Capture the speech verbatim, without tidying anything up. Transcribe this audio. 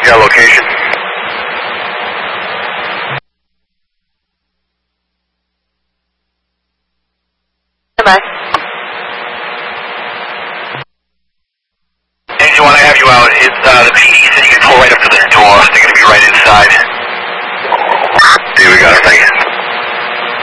Yeah, location. Bye. And you want to have you out? It's, uh, the P D said you can pull right up to their door. They're going to be right inside.